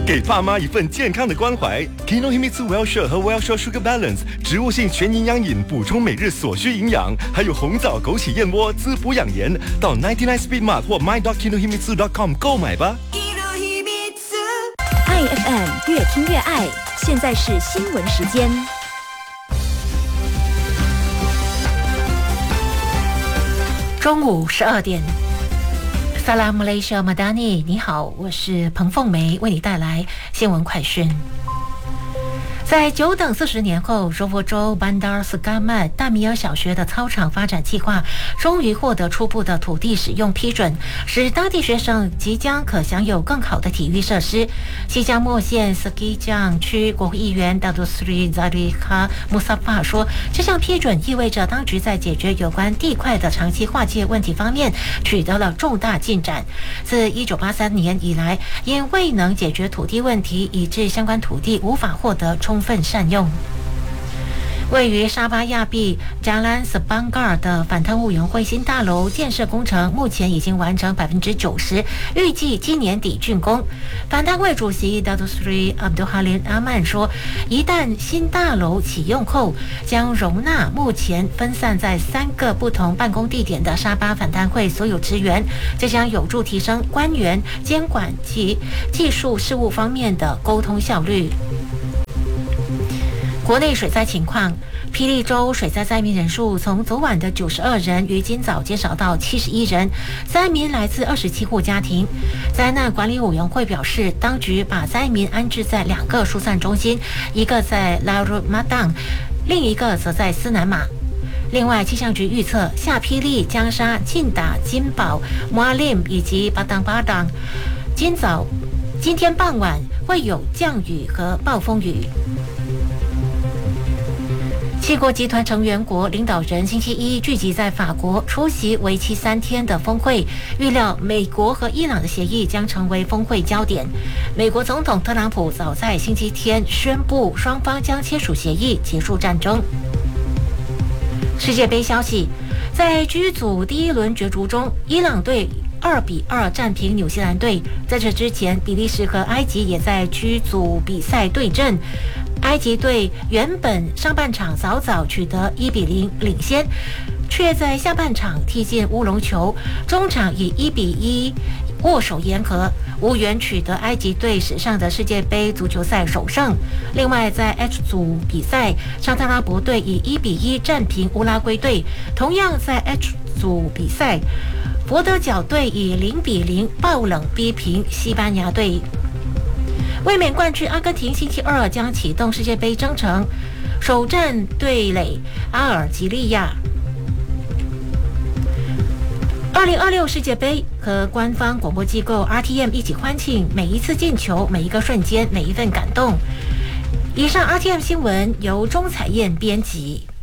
给爸妈一份健康的关怀。Kinohimitsu Well-Share 和 Well-Share Sugar Balance 植物性全营养饮，补充每日所需营养，还有红枣枸杞燕窝滋补养颜。到99 Speed Mart 或 my.kinohimitsu.com 购买吧。 爱 FM 越听越爱，现在是新闻时间。 中午12点。Salam Malaysia Madani， 你好，我是彭凤梅，为你带来新闻快讯。在久等40年后，柔佛州 Bandar Selamat 大米尔小学的操场发展计划终于获得初步的土地使用批准，使当地学生即将可享有更好的体育设施。西江莫县 Sekijang 区国会议员 Datuk Seri Zaliha Mustafa 说，这项批准意味着当局在解决有关地块的长期划界问题方面取得了重大进展。自1983年以来，因未能解决土地问题，以致相关土地无法获得充分善用。位于沙巴亚庇 Jalan Sebanggar 的反贪污委员会新大楼建设工程目前已经完成90%，预计今年底竣工。反贪会主席 Datuk Seri Abdul Halim Aman 说，一旦新大楼启用后，将容纳目前分散在3个不同办公地点的沙巴反贪会所有职员，这将有助提升官员监管及技术事务方面的沟通效率。国内水灾情况，霹雳州水灾灾民人数从昨晚的92人于今早减少到71人，灾民来自27户家庭。灾难管理委员会表示，当局把灾民安置在2个疏散中心，一个在 Larut Madang， 另一个则在斯南马。另外，气象局预测，下霹雳、江沙、劲打、金宝、Mualim 以及巴当巴当，今天傍晚会有降雨和暴风雨。7国集团成员国领导人星期一聚集在法国出席为期3天的峰会，预料美国和伊朗的协议将成为峰会焦点。美国总统特朗普早在星期天宣布，双方将签署协议结束战争。世界杯消息，在G组第一轮角逐中，伊朗队2-2战平纽西兰队。在这之前，比利时和埃及也在G组比赛对阵。埃及队原本上半场早早取得1-0领先，却在下半场踢进乌龙球，中场以1-1握手言和，无缘取得埃及队史上的世界杯足球赛首胜。另外，在 H 组比赛，沙特阿拉伯队以1-1战平乌拉圭队。同样在 H 组比赛，佛得角队以0-0爆冷逼平西班牙队。卫冕冠军阿根廷星期二将启动世界杯征程，首战对垒阿尔及利亚。2026世界杯和官方广播机构 RTM 一起欢庆每一次进球、每一个瞬间、每一份感动。以上 RTM 新闻由钟彩燕编辑。